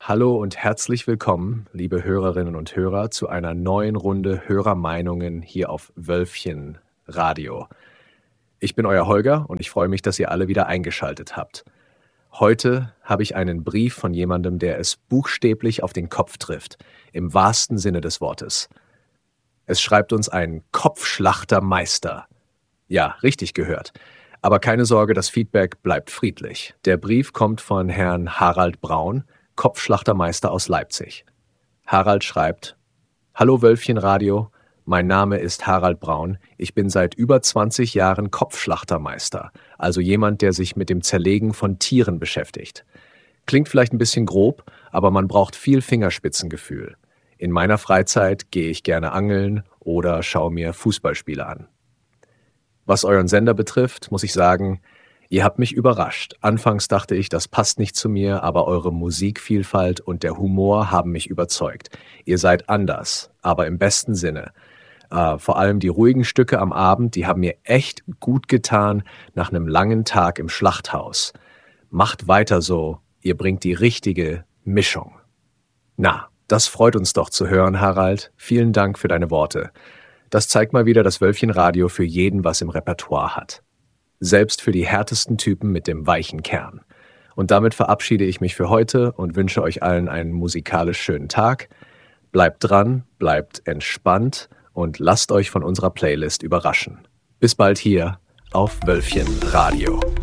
Hallo und herzlich willkommen, liebe Hörerinnen und Hörer, zu einer neuen Runde Hörermeinungen hier auf Wölfchen Radio. Ich bin euer Holger und ich freue mich, dass ihr alle wieder eingeschaltet habt. Heute habe ich einen Brief von jemandem, der es buchstäblich auf den Kopf trifft, im wahrsten Sinne des Wortes. Es schreibt uns ein Kopfschlachtermeister. Ja, richtig gehört. Aber keine Sorge, das Feedback bleibt friedlich. Der Brief kommt von Herrn Harald Braun, Kopfschlachtermeister aus Leipzig. Harald schreibt: Hallo Wölfchen Radio, mein Name ist Harald Braun. Ich bin seit über 20 Jahren Kopfschlachtermeister, also jemand, der sich mit dem Zerlegen von Tieren beschäftigt. Klingt vielleicht ein bisschen grob, aber man braucht viel Fingerspitzengefühl. In meiner Freizeit gehe ich gerne angeln oder schaue mir Fußballspiele an. Was euren Sender betrifft, muss ich sagen, ihr habt mich überrascht. Anfangs dachte ich, das passt nicht zu mir, aber eure Musikvielfalt und der Humor haben mich überzeugt. Ihr seid anders, aber im besten Sinne. Vor allem die ruhigen Stücke am Abend, die haben mir echt gut getan nach einem langen Tag im Schlachthaus. Macht weiter so, ihr bringt die richtige Mischung. Na, das freut uns doch zu hören, Harald. Vielen Dank für deine Worte. Das zeigt mal wieder, dass Wölfchen Radio für jeden was im Repertoire hat. Selbst für die härtesten Typen mit dem weichen Kern. Und damit verabschiede ich mich für heute und wünsche euch allen einen musikalisch schönen Tag. Bleibt dran, bleibt entspannt und lasst euch von unserer Playlist überraschen. Bis bald hier auf Wölfchen Radio.